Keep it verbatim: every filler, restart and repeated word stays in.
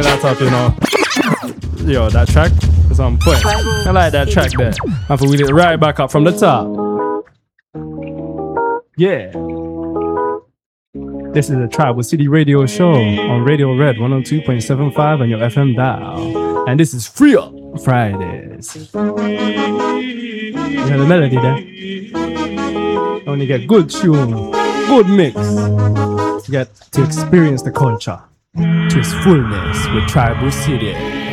that up, you know. Yo, that track is on point. I like that track there. I have to wheel it right back up from the top. Yeah. This is the Tribal City Radio Show on Radio Red one oh two point seven five on your F M dial. And this is Free Up Fridays. You hear the melody there? You only get good tune, good mix. You get to experience the culture to its fullness with Tribal City.